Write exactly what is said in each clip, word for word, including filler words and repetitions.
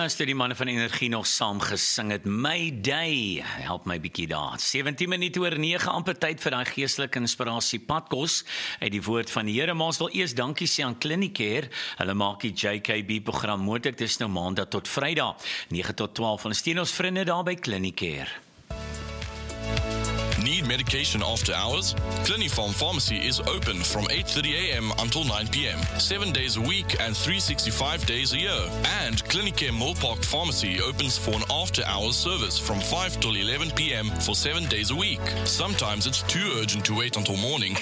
As toe die manne van Energie nog saam gesing het, My Day, help my bietjie daar. sewentien minute oor nege, amper tyd vir daai geestelike inspirasie padkos uit die woord van die Here. Maar ons wil eers dankie sê aan Clinicare. Hulle maak die J K B program moontlik. Dis nou maandag tot Vrydag, nege tot twaalf. Ons steun ons vriende daar by Clinicare. Need medication after hours? Clinifarm Pharmacy is open from eight thirty a m until nine p m, seven days a week and three hundred sixty-five days a year. And Clinicare Millpark Pharmacy opens for an after-hours service from five till eleven p m for seven days a week. Sometimes it's too urgent to wait until morning.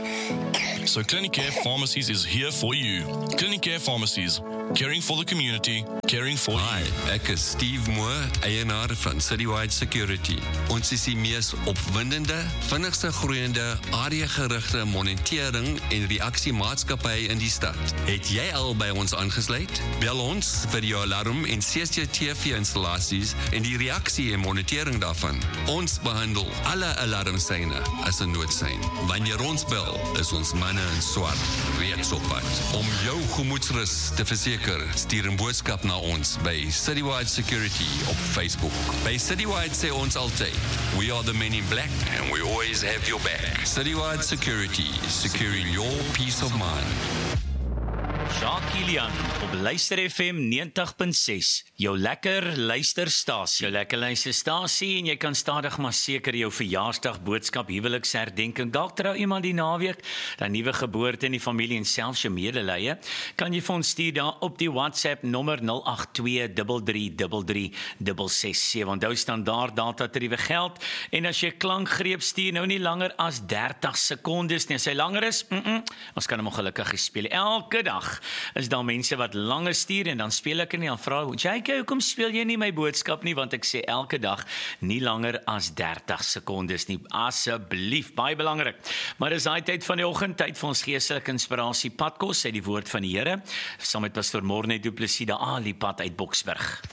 So Clinicare Pharmacies is here for you. Clinicare Pharmacies, caring for the community, caring for Hi, you. ek is Steve Moore, eienaar van Citywide Security. Ons is die mees opwindende, vinnigste groeiende, area-gerigte monitering en reaksiemaatskappy in die stad. Het jy al by ons aangesluit? Bel ons vir jou alarm en C C T V-installasies en die reaksie en monitering daarvan. Ons behandel alle alarmsyne as 'n noodsein. Wanneer ons bel, is ons manne in swart reeds op pad. Om jou gemoedsrus te verseker, stuur 'n boodskap na ons by Citywide Security op Facebook. By Citywide sê ons altyd, we are the men in black and we always have your back. Citywide Security, securing your peace of mind. Jacques Kilian op Luister F M negentig punt ses, jou lekker luisterstasie. Jou lekker luisterstasie en jy kan stadig maar seker jou verjaarsdag, boodskap, huweliksherdenking, dalk trou iemand die naweek, dan nuwe geboorte in die familie en selfs jou medelee, kan jy vir ons stuur daar op die WhatsApp nommer nul agt twee drie drie drie drie ses ses sewe. Onthou standaard data tariewe geld en as jy klankgreep stuur nou nie langer as dertig sekondes nie. As hy langer is, mm -mm, ons kan hom ongelukkig speel elke dag. Is daar mense wat langer stuur en dan speel ek nie, dan vra J K, hoekom speel jy nie my boodskap nie, want ek sê elke dag nie langer as dertig sekondes nie, asseblief, baie belangrik. Maar dis daai tyd van die oggend, tyd vir ons geestelike inspirasie padkos uit die woord van die Here, saam met pastoor Morne Du Plessis, die Alipad uit Boksburg.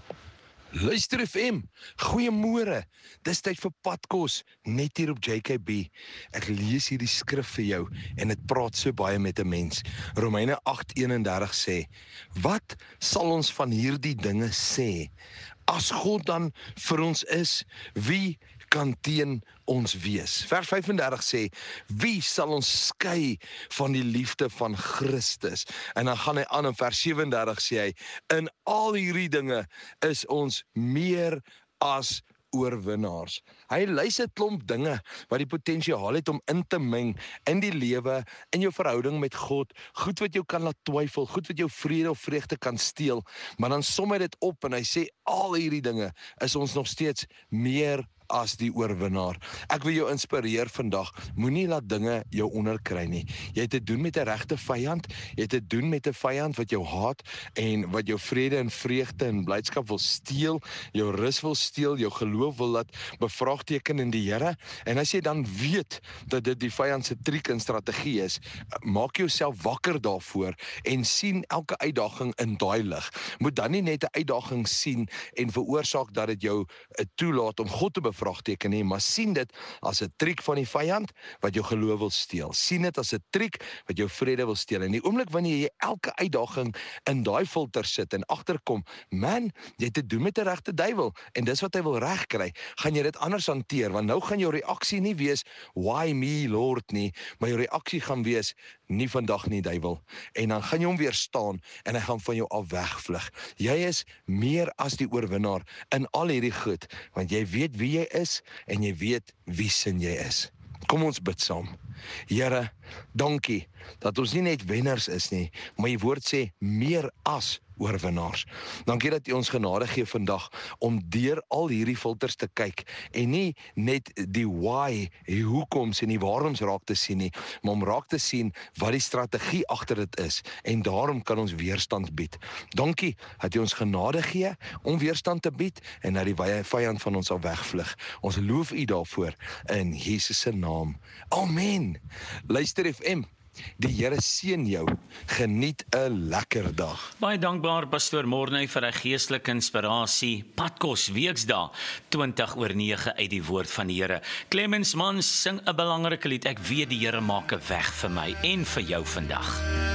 Luister F M, goeiemôre, dis tyd vir padkos, net hier op J K B. Ek lees hierdie skrif vir jou, en het praat so baie met 'n mens. Romeine agt eenendertig sê, wat sal ons van hierdie dinge sê? As God dan vir ons is, wie kan teen ons wees? Vers vyfendertig sê, wie sal ons skei van die liefde van Christus? En dan gaan hy aan in vers sewendertig sê hy, in al hierdie dinge is ons meer as oorwinnaars. Hy lys 'n klomp dinge wat die potensiaal het om in te meng in die lewe, in jou verhouding met God, goed wat jou kan laat twyfel, goed wat jou vrede of vreugde kan steel, maar dan som hy dit op en hy sê, al hierdie dinge is ons nog steeds meer as die oorwinnaar. Ek wil jou inspireer vandag, moenie laat dinge jou onderkry nie. Jy het te doen met 'n regte vyand, jy het te doen met 'n vyand wat jou haat en wat jou vrede en vreugde en blydskap wil steel, jou rus wil steel, jou geloof wil laat bevraagteken in die Here. En as jy dan weet dat dit die vyand se triek en strategie is, maak jouself wakker daarvoor en sien elke uitdaging in daai lig. Moet dan nie net 'n uitdaging sien en veroorsaak dat dit jou toelaat om God te vraagteken nie, maar sien dit as 'n triek van die vyand wat jou geloof wil steel. Sien dit as 'n triek wat jou vrede wil steel. En die oomblik wanneer jy elke uitdaging in daai filter sit en agterkom, man, jy het te doen met 'n regte duiwel en dis wat hy wil regkry, gaan jy dit anders hanteer, want nou gaan jou reaksie nie wees, why me Lord nie, maar jou reaksie gaan wees, nie vandag nie duiwel. En dan gaan jy hom weer staan en hy gaan van jou af wegvlug. Jy is meer as die oorwinnaar in al hierdie goed, want jy weet wie jy is en jy weet wie sin jy is. Kom ons bid saam. Here, dankie dat ons nie net wenners is nie, maar die woord sê meer as oorwinnaars. Dankie dat U ons genade gee vandag om deur al hierdie filters te kyk en nie net die why, die hoekoms en die waaroms raak te sien nie, maar om raak te sien wat die strategie agter dit is en daarom kan ons weerstand bied. Dankie dat U ons genade gee om weerstand te bied en dat die vyand van ons al wegvlug. Ons loof U daarvoor in Jesus se naam. Amen. Luister F M. Die Here seën jou. Geniet 'n lekker dag. Baie dankbaar pastoor Morne vir hy geestelike inspirasie. Padkos weksdae twintig oor nege uit die woord van die Here. Clemens Mans sing 'n belangrike lied. Ek weet die Here maak 'n weg vir my en vir jou vandag.